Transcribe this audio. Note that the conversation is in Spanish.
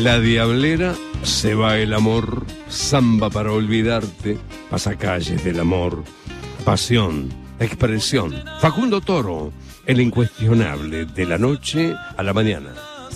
La Diablera, Se va el amor, Samba para olvidarte, Pasacalles del amor, Pasión, Expresión. Facundo Toro, el incuestionable de la noche a la mañana.